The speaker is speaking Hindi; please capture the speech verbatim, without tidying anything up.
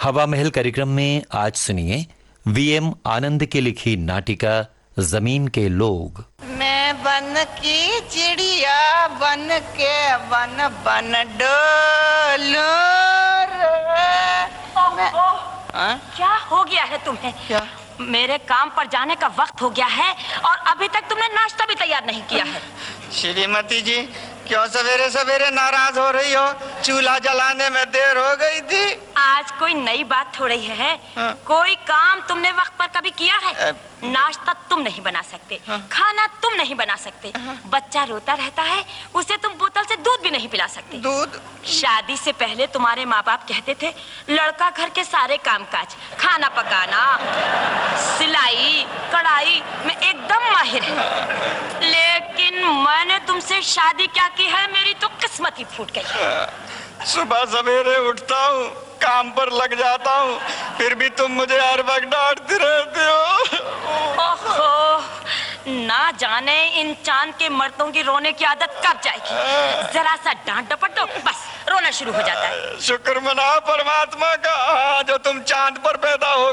हवा महल कार्यक्रम में आज सुनिए वी एम आनंद की लिखी नाटिका जमीन के लोग। मैं बन की चिड़िया बन के बन बन डोलूं रे। मैं... क्या हो गया है तुम्हें? क्या? मेरे काम पर जाने का वक्त हो गया है और अभी तक तुमने नाश्ता भी तैयार नहीं किया है। श्रीमती जी, क्यों सवेरे सवेरे नाराज हो रही हो? चूल्हा जलाने में देर हो गई थी। आज कोई नई बात थोड़ी है। हाँ। कोई काम तुमने वक्त पर कभी किया है? अ... नाश्ता तुम नहीं बना सकते। हाँ। खाना तुम नहीं बना सकते। हाँ। बच्चा रोता रहता है, उसे तुम बोतल से दूध भी नहीं पिला सकते। दूध? शादी से पहले तुम्हारे माँ बाप कहते थे लड़का घर के सारे कामकाज, खाना पकाना, सिलाई, कढ़ाई में एकदम माहिर है। लेकिन मैंने तुमसे शादी क्या की है, मेरी तो किस्मत ही फूट गई। सुबह सवेरे उठता हूँ, काम पर लग जाता हूँ, फिर भी तुम मुझे हर वक्त डांटती रहती हो। ओहो, ना जाने इन चांद के मर्दों की रोने की आदत कब जाएगी। जरा सा डांट डपट दो, बस रोना शुरू हो जाता है। शुक्र मनाओ परमात्मा का, जो तुम चांद पर पैदा हो